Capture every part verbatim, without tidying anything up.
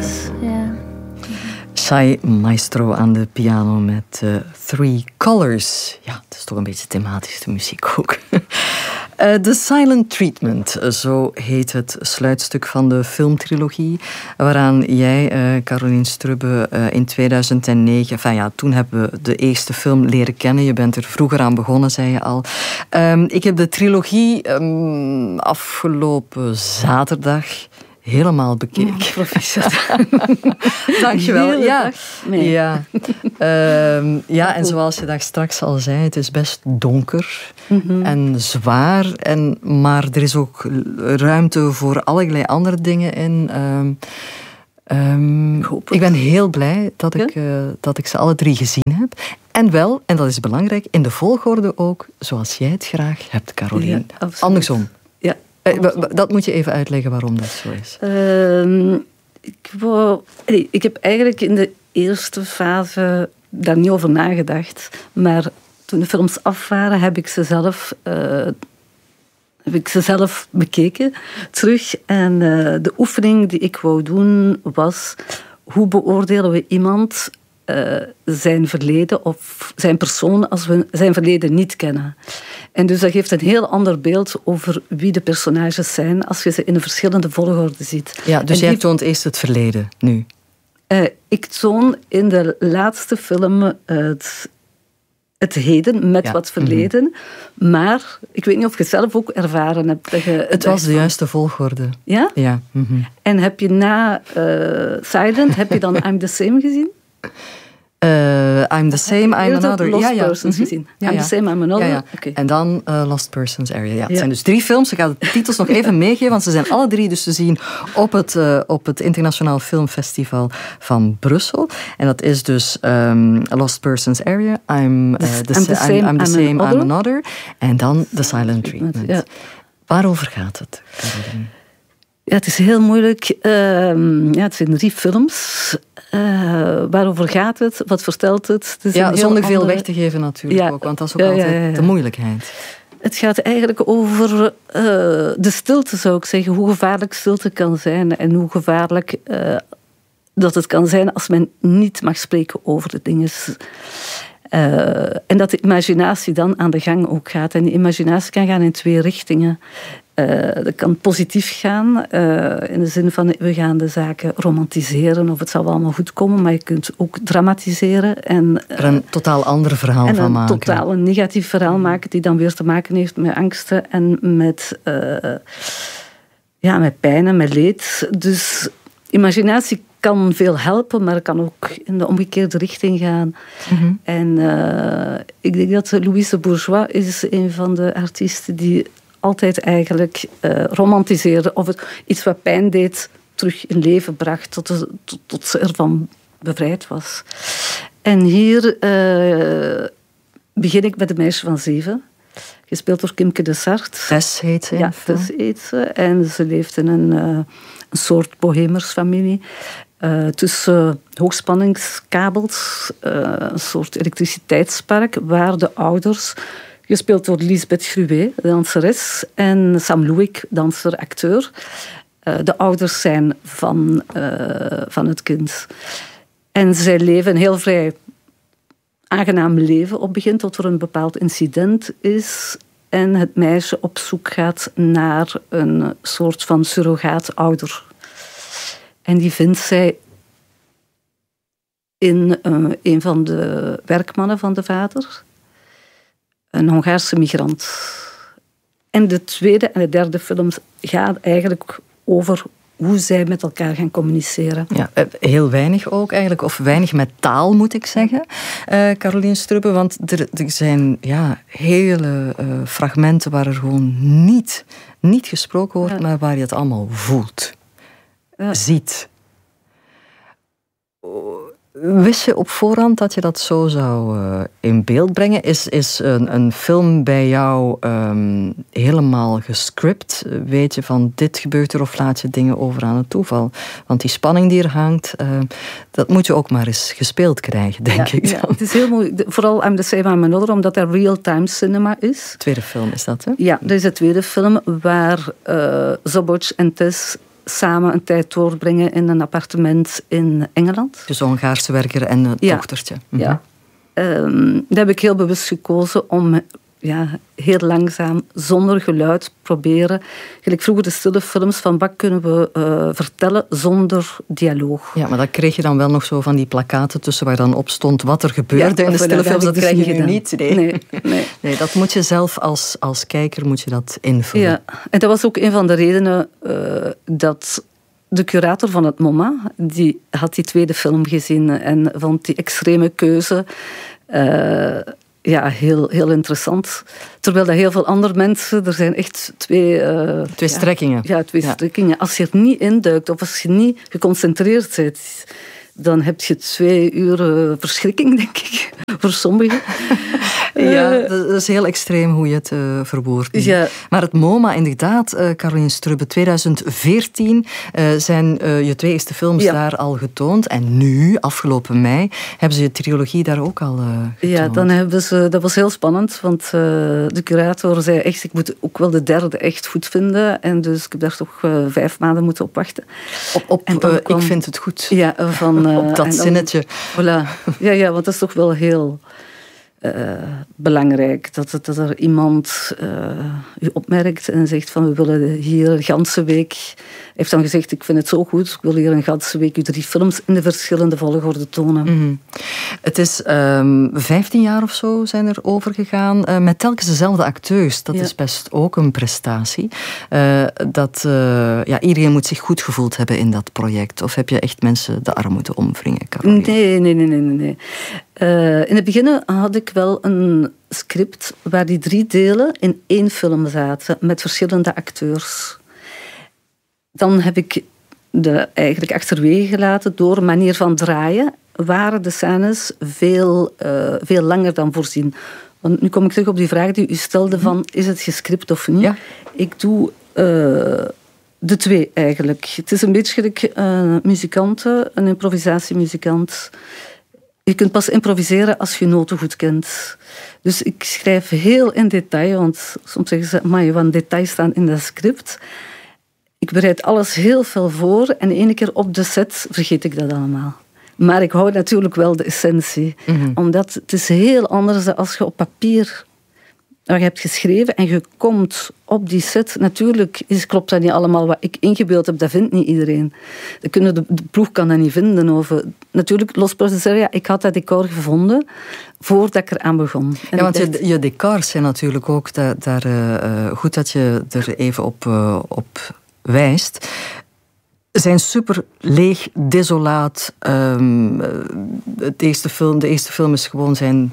is. Ja. Shai Maestro aan de piano met uh, Three Colors. Ja, het is toch een beetje thematische muziek ook. uh, The Silent Treatment, zo heet het sluitstuk van de filmtrilogie, waaraan jij, uh, Caroline Strubbe, uh, in tweeduizend negen, enfin ja, toen hebben we de eerste film leren kennen. Je bent er vroeger aan begonnen, zei je al. Um, ik heb de trilogie um, afgelopen zaterdag helemaal bekeken. Oh, proficiat. Dankjewel. Ja. Nee. Ja. Um, ja, en zoals je daar straks al zei, het is best donker mm-hmm. en zwaar. En, maar er is ook ruimte voor allerlei andere dingen in. Um, um, ik ben heel blij dat ik, uh, dat ik ze alle drie gezien heb. En wel, en dat is belangrijk, in de volgorde ook, zoals jij het graag hebt, Caroline. Ja, andersom. Ja. Dat moet je even uitleggen waarom dat zo is. Uh, ik, wou, ik heb eigenlijk in de eerste fase daar niet over nagedacht. Maar toen de films af waren, heb ik ze zelf, uh, heb ik ze zelf bekeken terug. En uh, de oefening die ik wou doen was: hoe beoordelen we iemand uh, zijn verleden of zijn persoon als we zijn verleden niet kennen? En dus dat geeft een heel ander beeld over wie de personages zijn als je ze in een verschillende volgorde ziet. Ja, dus en jij toont eerst het verleden nu. Uh, ik toon in de laatste film uh, het, het heden met ja. wat verleden. Mm-hmm. Maar ik weet niet of je het zelf ook ervaren hebt. Dat je het was de van... juiste volgorde. Ja? Ja. Mm-hmm. En heb je na uh, Silent, heb je dan I'm the Same gezien? Uh, I'm the Same, I'm another. Lost ja, ja. Persons mm-hmm. gezien. Ja, I'm ja. the Same, I'm another. Ja, ja. Okay. En dan uh, Lost Persons Area. Ja. Het ja. zijn dus drie films. Ik ga de titels nog even meegeven, want ze zijn alle drie dus te zien op het, uh, op het Internationaal Filmfestival van Brussel. En dat is dus um, Lost Persons Area, I'm, uh, the, I'm the Same, I'm, I'm, the same I'm, I'm Another. En dan The Silent Treatment. Ja. Waarover gaat het, Caroline? Ja, het is heel moeilijk. Uh, ja, het zijn drie films. Uh, waarover gaat het? Wat vertelt het? het is ja, zonder andere... veel weg te geven natuurlijk ja. ook, want dat is ook ja, altijd ja, ja, ja. de moeilijkheid. Het gaat eigenlijk over uh, de stilte, zou ik zeggen. Hoe gevaarlijk stilte kan zijn en hoe gevaarlijk uh, dat het kan zijn als men niet mag spreken over de dingen. Uh, en dat de imaginatie dan aan de gang ook gaat. En die imaginatie kan gaan in twee richtingen. Uh, dat kan positief gaan, uh, in de zin van we gaan de zaken romantiseren of het zal wel allemaal goed komen, maar je kunt ook dramatiseren. En, uh, er een totaal ander verhaal en van een maken. totaal een negatief verhaal maken die dan weer te maken heeft met angsten en met, uh, ja, met pijn en met leed. Dus imaginatie kan veel helpen, maar het kan ook in de omgekeerde richting gaan. Mm-hmm. En uh, ik denk dat Louise Bourgeois is een van de artiesten die altijd eigenlijk uh, romantiseerde of het iets wat pijn deed terug in leven bracht tot, de, tot, tot ze ervan bevrijd was. En hier uh, begin ik met een meisje van zeven, gespeeld door Kimke de Sart. Tess heet ze. Ja, Tess heet ze. En ze leeft in een, uh, een soort bohemersfamilie. Uh, tussen hoogspanningskabels, uh, een soort elektriciteitspark, waar de ouders, gespeeld door Lisbeth Gruet, danseres, en Sam Louik, danser, acteur, uh, de ouders zijn van, uh, van het kind. En zij leven een heel vrij aangenaam leven op begin, tot er een bepaald incident is en het meisje op zoek gaat naar een soort van surrogaatouder. En die vindt zij in uh, een van de werkmannen van de vader, een Hongaarse migrant. En de tweede en de derde film gaan eigenlijk over hoe zij met elkaar gaan communiceren. Ja, heel weinig ook eigenlijk, of weinig met taal moet ik zeggen, uh, Caroline Strubbe, want er, er zijn ja, hele uh, fragmenten waar er gewoon niet, niet gesproken wordt, ja. maar waar je het allemaal voelt, ja. ziet. Wist je op voorhand dat je dat zo zou uh, in beeld brengen? Is, is een, een film bij jou um, helemaal gescript? Weet je van dit gebeurt er of laat je dingen over aan het toeval? Want die spanning die er hangt, uh, dat moet je ook maar eens gespeeld krijgen, denk ja, ik dan. Ja, het is heel moeilijk. Vooral I'm the Same, I'm Another, omdat er real-time cinema is. Tweede film is dat, hè? Ja, dat is de tweede film waar uh, Zoboc en Tess samen een tijd doorbrengen in een appartement in Engeland. Dus een Hongaarse werker en een ja. dochtertje. Mm-hmm. Ja. Um, dat heb ik heel bewust gekozen om ja, heel langzaam, zonder geluid, proberen. Gelijk vroeger de stille films, van wat kunnen we uh, vertellen zonder dialoog. Ja, maar dat kreeg je dan wel nog zo van die plakaten tussen waar dan op stond wat er gebeurde ja, in de stille dat films. Dat dus krijg je nu gedaan. niet. Nee. Nee, nee. nee, dat moet je zelf als, als kijker moet je dat invullen. Ja, en dat was ook een van de redenen uh, dat de curator van het MoMA, die had die tweede film gezien en vond die extreme keuze uh, ja, heel, heel interessant. Terwijl dat heel veel andere mensen, er zijn echt twee... Uh, twee ja, strekkingen. Ja, twee ja. strekkingen. Als je er niet induikt of als je niet geconcentreerd bent, dan heb je twee uur uh, verschrikking, denk ik, voor sommigen. Ja, dat is heel extreem hoe je het uh, verwoordt. Ja. Maar het MoMA, inderdaad, uh, Caroline Strubbe, twintig veertien uh, zijn uh, je twee eerste films ja. daar al getoond. En nu, afgelopen mei, hebben ze je trilogie daar ook al uh, getoond. Ja, dan hebben ze, dat was heel spannend, want uh, de curator zei echt, ik moet ook wel de derde echt goed vinden. En dus ik heb daar toch uh, vijf maanden moeten op wachten. Op, op en uh, kwam, ik vind het goed. Ja, van... Uh, op dat dan, zinnetje. Voilà. Ja, ja, want dat is toch wel heel... Uh, belangrijk. Dat, dat er iemand uh, u opmerkt en zegt van we willen hier een ganse week... Hij heeft dan gezegd, ik vind het zo goed, ik wil hier een ganse week u drie films in de verschillende volgorde tonen. Mm-hmm. Het is um, vijftien jaar of zo zijn er overgegaan uh, met telkens dezelfde acteurs. Dat ja. is best ook een prestatie. Uh, dat, uh, ja, iedereen moet zich goed gevoeld hebben in dat project. Of heb je echt mensen de arm moeten omwringen, Caroline? Nee, nee, nee, nee, nee. Uh, in het begin had ik wel een script waar die drie delen in één film zaten, met verschillende acteurs. Dan heb ik de eigenlijk achterwege gelaten door manier van draaien, waren de scènes veel, uh, veel langer dan voorzien. Want nu kom ik terug op die vraag die u stelde van, is het gescript of niet? Ja. Ik doe... Uh, De twee eigenlijk. Het is een beetje gelijk uh, muzikanten, een improvisatiemuzikant. Je kunt pas improviseren als je noten goed kent. Dus ik schrijf heel in detail, want soms zeggen ze, amai, wat details staan in dat script. Ik bereid alles heel veel voor en de ene keer op de set vergeet ik dat allemaal. Maar ik hou natuurlijk wel de essentie. Mm-hmm. Omdat het is heel anders dan als je op papier... waar je hebt geschreven en je komt op die set. Natuurlijk is, klopt dat niet allemaal wat ik ingebeeld heb. Dat vindt niet iedereen. De, kunnen, de, de ploeg kan dat niet vinden. Of, natuurlijk, Lost Persons, ja, ik had dat decor gevonden voordat ik eraan begon. En ja, want dacht, je, je decors zijn natuurlijk ook daar, daar uh, goed dat je er even op, uh, op wijst. Zijn super leeg, desolaat. Um, het eerste film, de eerste film is gewoon zijn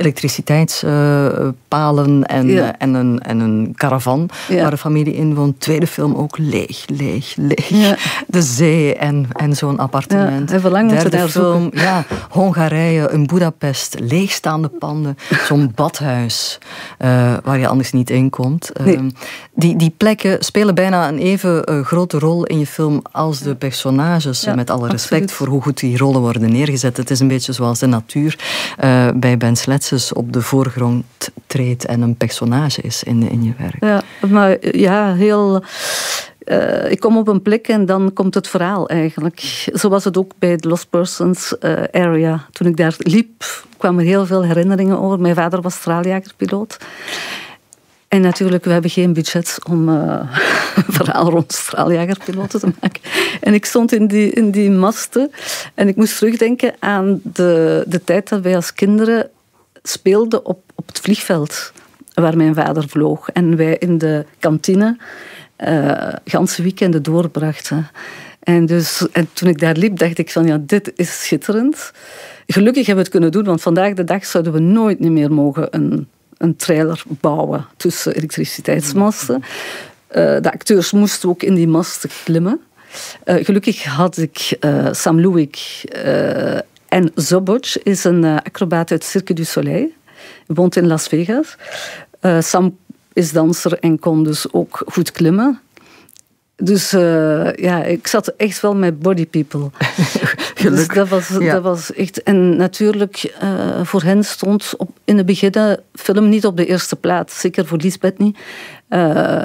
elektriciteitspalen uh, en, ja. uh, en, een, en een caravan ja. waar de familie in woont. Tweede film ook leeg, leeg, leeg. Ja. De zee en, en zo'n appartement. Ja, lang Derde daar film, ja, Hongarije, een Budapest, leegstaande panden, zo'n badhuis uh, waar je anders niet in komt. Nee. Um, die, die plekken spelen bijna een even uh, grote rol in je film als de personages, ja, met alle respect absoluut. Voor hoe goed die rollen worden neergezet. Het is een beetje zoals de natuur uh, bij Ben Sletses op de voorgrond treedt en een personage is in, in je werk. Ja, maar ja, heel... Uh, ik kom op een plek en dan komt het verhaal eigenlijk. Zo was het ook bij de Lost Persons uh, area. Toen ik daar liep, kwamen er heel veel herinneringen over. Mijn vader was straaljagerpiloot. En natuurlijk, we hebben geen budget om uh, een verhaal rond straaljagerpiloten te maken. En ik stond in die, in die masten en ik moest terugdenken aan de, de tijd dat wij als kinderen speelden op, op het vliegveld waar mijn vader vloog. En wij in de kantine uh, ganse weekenden doorbrachten. En, dus, en toen ik daar liep, dacht ik van ja, dit is schitterend. Gelukkig hebben we het kunnen doen, want vandaag de dag zouden we nooit meer mogen een... een trailer bouwen tussen elektriciteitsmasten. Uh, de acteurs moesten ook in die masten klimmen. Uh, gelukkig had ik uh, Sam Luik uh, en Zobot is een uh, acrobaat uit Cirque du Soleil. Hij woont in Las Vegas. Uh, Sam is danser en kon dus ook goed klimmen. Dus uh, ja, ik zat echt wel met body people. Dus dat was, ja. dat was echt... En natuurlijk, uh, voor hen stond op, in het begin de film niet op de eerste plaats. Zeker voor Lisbeth niet. Uh,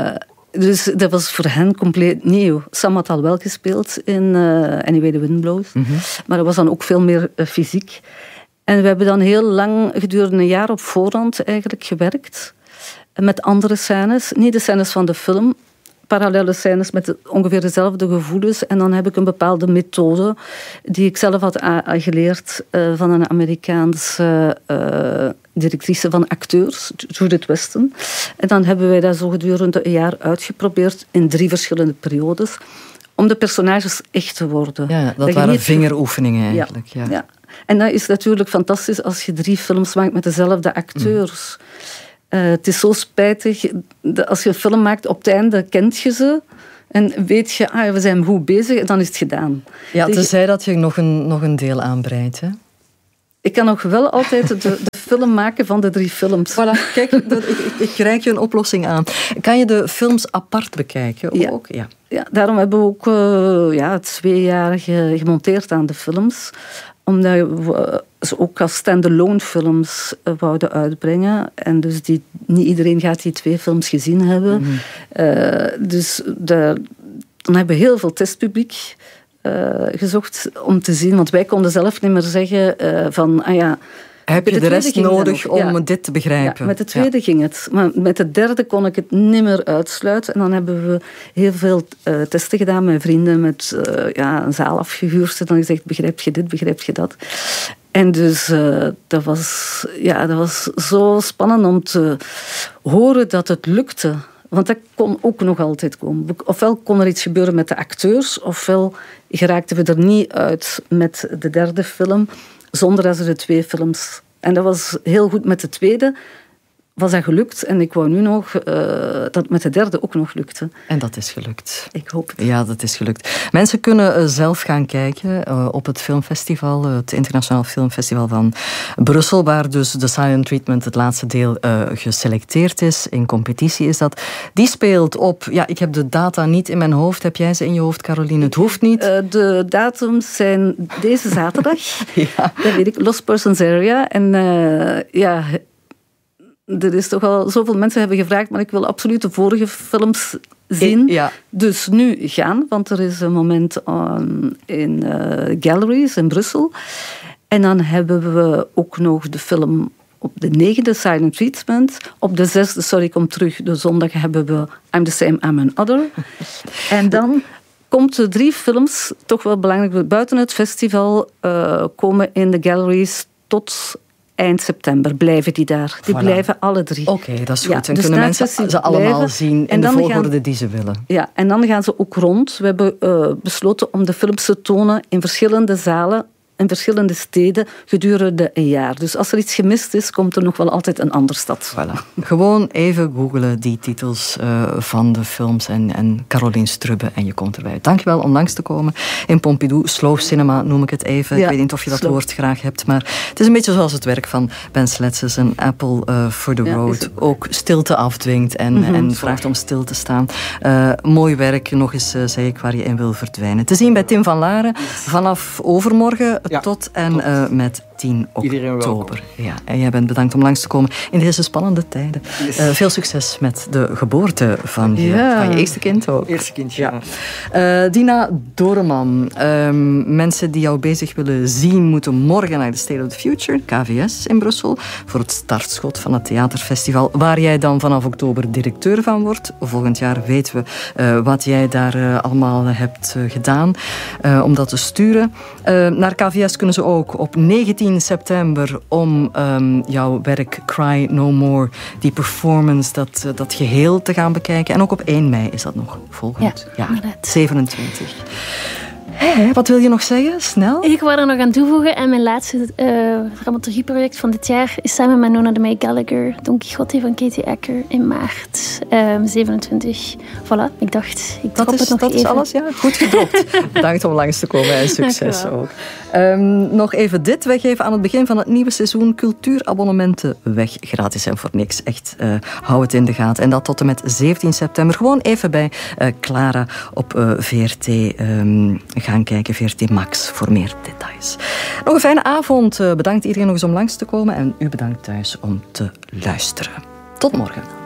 Dus dat was voor hen compleet nieuw. Sam had al wel gespeeld in uh, Anyway the Wind Blows. Mm-hmm. Maar dat was dan ook veel meer uh, fysiek. En we hebben dan heel lang, gedurende een jaar op voorhand eigenlijk gewerkt. Met andere scènes. Niet de scènes van de film. Parallele scènes met ongeveer dezelfde gevoelens. En dan heb ik een bepaalde methode die ik zelf had geleerd uh, van een Amerikaanse uh, directrice van acteurs, Judith Weston. En dan hebben wij dat zo gedurende een jaar uitgeprobeerd in drie verschillende periodes. Om de personages echt te worden. Ja, dat, dat waren niet... vingeroefeningen eigenlijk. Ja, ja. Ja. En dat is natuurlijk fantastisch als je drie films maakt met dezelfde acteurs. Mm. Uh, het is zo spijtig, als je een film maakt, op het einde kent je ze en weet je, ah, we zijn goed bezig en dan is het gedaan. Ja, tenzij dat je nog een, nog een deel aanbreidt, hè? Ik kan nog wel altijd de, de film maken van de drie films. Voilà, kijk, dat, ik, ik, ik reik je een oplossing aan. Kan je de films apart bekijken ja. ook? Ja. Ja, daarom hebben we ook uh, ja, twee jaar ge, gemonteerd aan de films. Omdat we ze ook als stand-alone films wouden uitbrengen. En dus die, niet iedereen gaat die twee films gezien hebben. Mm-hmm. Uh, dus de, dan hebben we heel veel testpubliek uh, gezocht om te zien. Want wij konden zelf niet meer zeggen uh, van... Ah ja, heb je de, de rest nodig om ja. dit te begrijpen? Ja, met de tweede ja. ging het. Maar met de derde kon ik het niet meer uitsluiten. En dan hebben we heel veel uh, testen gedaan met vrienden, met uh, ja, een zaal afgehuurd. En dan gezegd, begrijp je dit, begrijp je dat? En dus uh, dat, was, ja, dat was zo spannend om te horen dat het lukte. Want dat kon ook nog altijd komen. Ofwel kon er iets gebeuren met de acteurs, ofwel geraakten we er niet uit met de derde film, zonder dat ze de twee films... En dat was heel goed met de tweede. Was dat gelukt. En ik wou nu nog uh, dat het met de derde ook nog lukte. En dat is gelukt. Ik hoop het. Ja, dat is gelukt. Mensen kunnen uh, zelf gaan kijken uh, op het filmfestival, uh, het Internationaal Filmfestival van Brussel, waar dus The Silent Treatment, het laatste deel, uh, geselecteerd is. In competitie is dat. Die speelt op... Ja, ik heb de data niet in mijn hoofd. Heb jij ze in je hoofd, Caroline? Het hoeft niet. Uh, de datums zijn deze zaterdag. Ja. Dat weet ik. Lost Persons Area. En uh, ja... Er is toch al zoveel mensen hebben gevraagd, maar ik wil absoluut de vorige films zien. Ja. Dus nu gaan, want er is een moment um, in uh, galleries in Brussel. En dan hebben we ook nog de film op de negende, Silent Treatment. Op de zesde, sorry, kom terug, de zondag hebben we I'm the Same, I'm an Other. En dan komt de drie films, toch wel belangrijk, buiten het festival uh, komen in de galleries tot eind september blijven die daar. Die voilà. blijven alle drie. Oké, okay, dat is goed. Ja, dan dus kunnen mensen ze blijven. allemaal zien in de volgorde gaan, die ze willen. Ja, en dan gaan ze ook rond. We hebben uh, besloten om de films te tonen in verschillende zalen, in verschillende steden gedurende een jaar. Dus als er iets gemist is, komt er nog wel altijd een andere stad. Voilà. Gewoon even googlen die titels uh, van de films en, en Caroline Strubbe en je komt erbij. Dankjewel om langs te komen in Pompidou. Slow cinema noem ik het even. Ja, ik weet niet of je dat slow. woord graag hebt, maar het is een beetje zoals het werk van Ben Sletses, een Apple uh, for the ja, Road. Ook stilte afdwingt en, mm-hmm. en vraagt om stil te staan. Uh, mooi werk, nog eens uh, zeg ik waar je in wil verdwijnen. Te zien bij Tim van Laren vanaf overmorgen. Ja, tot en uh, met tien oktober. Ja, en jij bent bedankt om langs te komen in deze spannende tijden. Yes. Uh, veel succes met de geboorte van je, ja. van je eerste kind ook. Eerste kindje, ja. ja. Uh, Dina Doreman. Um, mensen die jou bezig willen zien, moeten morgen naar de State of the Future, K V S in Brussel, voor het startschot van het theaterfestival, waar jij dan vanaf oktober directeur van wordt. Volgend jaar weten we uh, wat jij daar uh, allemaal hebt uh, gedaan uh, om dat te sturen. Uh, naar K V S kunnen ze ook op negentien september om um, jouw werk Cry No More, die performance, dat, uh, dat geheel te gaan bekijken. En ook op één mei is dat nog volgend. Ja, ja zevenentwintig. Hey, wat wil je nog zeggen? Snel? Ik wou er nog aan toevoegen. En mijn laatste uh, dramaturgieproject van dit jaar is samen met Nona de May Gallagher, Don Quixote van Katie Acker in maart um, zevenentwintig. Voilà, ik dacht, ik drop het nog dat even. Dat is alles, ja. Goed gedropt. Bedankt om langs te komen en succes ook. Um, nog even dit. Wij geven aan het begin van het nieuwe seizoen cultuurabonnementen weg. Gratis en voor niks. Echt, uh, hou het in de gaten. En dat tot en met zeventien september. Gewoon even bij uh, Clara op uh, V R T um, gaan kijken. V R T Max voor meer details. Nog een fijne avond. Uh, bedankt iedereen nog eens om langs te komen. En u bedankt thuis om te luisteren. Tot morgen.